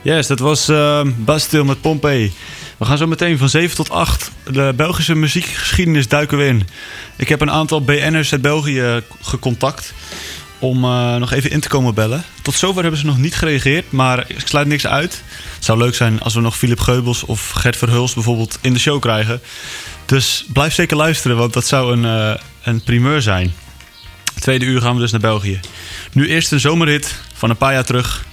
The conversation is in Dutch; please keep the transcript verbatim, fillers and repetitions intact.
Yes, dat was uh, Bastille met Pompeii. We gaan zo meteen van zeven tot acht de Belgische muziekgeschiedenis duiken we in. Ik heb een aantal B N'ers uit België gecontact om uh, nog even in te komen bellen. Tot zover hebben ze nog niet gereageerd, maar ik sluit niks uit. Het zou leuk zijn als we nog Philip Geubels of Gert Verhulst bijvoorbeeld in de show krijgen. Dus blijf zeker luisteren, want dat zou een, uh, een primeur zijn. Tweede uur gaan we dus naar België. Nu eerst een zomerhit van een paar jaar terug.